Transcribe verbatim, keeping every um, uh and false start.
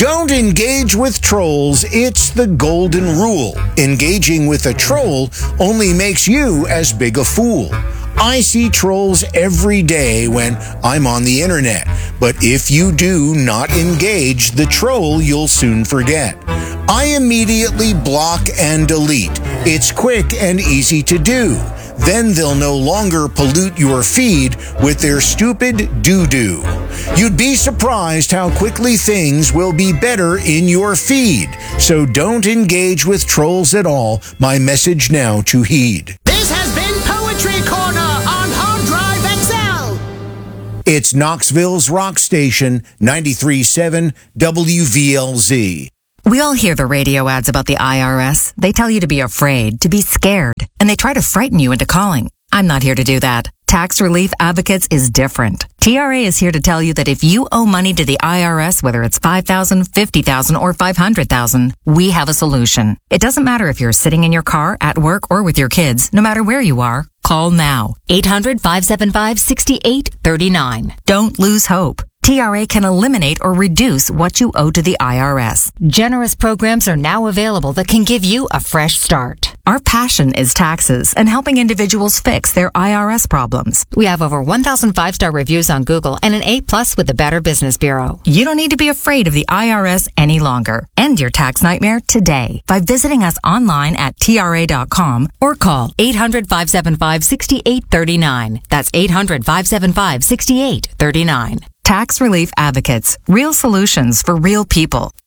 Don't engage with trolls. It's the golden rule. Engaging with a troll only makes you as big a fool. I see trolls every day when I'm on the internet, but if you do not engage the troll, you'll soon forget. I immediately block and delete. It's quick and easy to do. Then they'll no longer pollute your feed with their stupid doo-doo. You'd be surprised how quickly things will be better in your feed. So don't engage with trolls at all. My message now to heed. This has been Poetry Corner on Hard Drive X L. It's Knoxville's rock station, ninety-three point seven W V L Z. We all hear the radio ads about the I R S. They tell you to be afraid, to be scared, and they try to frighten you into calling. I'm not here to do that. Tax Relief Advocates is different. T R A is here to tell you that if you owe money to the I R S, whether it's five thousand dollars, fifty thousand dollars, or five hundred thousand dollars, we have a solution. It doesn't matter if you're sitting in your car, at work, or with your kids. No matter where you are, call now. eight hundred, five seven five, six eight three nine. Don't lose hope. T R A can eliminate or reduce what you owe to the I R S. Generous programs are now available that can give you a fresh start. Our passion is taxes and helping individuals fix their I R S problems. We have over one thousand five-star reviews on Google and an A plus with the Better Business Bureau. You don't need to be afraid of the I R S any longer. End your tax nightmare today by visiting us online at T R A dot com or call eight hundred, five seven five, six eight three nine. That's eight hundred, five seven five, six eight three nine. Tax Relief Advocates. Real solutions for real people.